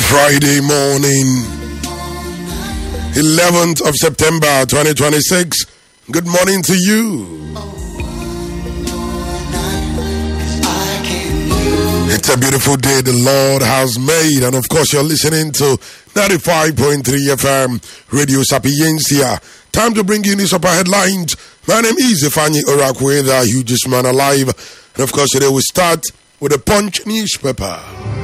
Friday morning, 11th of September 2026. Good morning to you. It's a beautiful day the Lord has made, and of course you're listening to 95.3 FM Radio Sapiencia. Time to bring you news upper headlines. My name is Ifani Orakwe, the hugest man alive, and of course today we start with the Punch newspaper.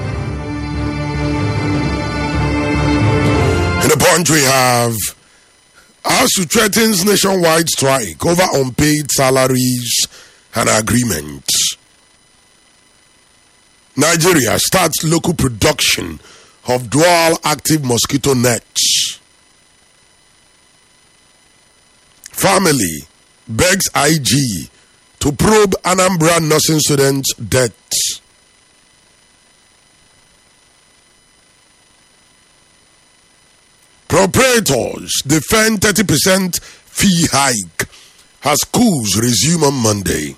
In the Punch we have ASU threatens nationwide strike over unpaid salaries and agreements. Nigeria starts local production of dual active mosquito nets. Family begs IG to probe Anambra nursing students' deaths. Proprietors defend 30% fee hike as schools resume on Monday.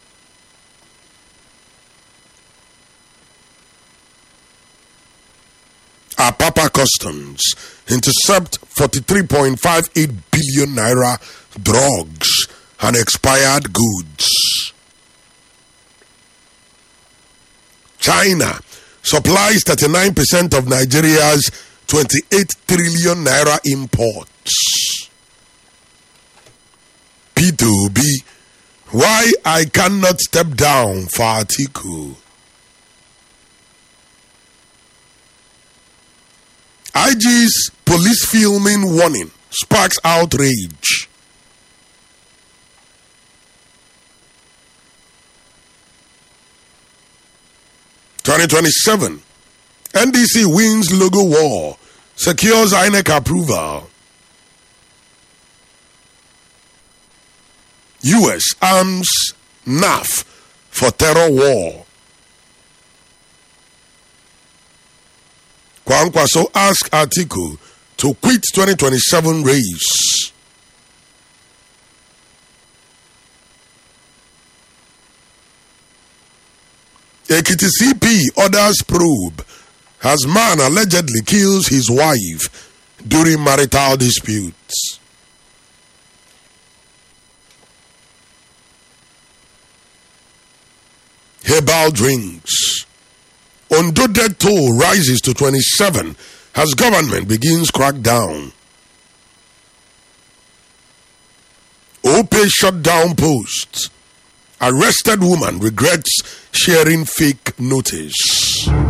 Apapa Customs intercept 43.58 billion naira drugs and expired goods. China supplies 39% of Nigeria's 28 trillion naira imports. P2B, why I cannot step down for Atiku. IG's police filming warning sparks outrage. (2027) NDC wins logo war, secures INEC approval. US arms NAF for terror war. Kwankwaso asked Atiku to quit 2027 race. Ekiti CP orders probe as man allegedly kills his wife during marital disputes. Herbal drinks. Ondo death toll rises to 27 as government begins crackdown. Opay shut down posts. Arrested woman regrets sharing fake notice.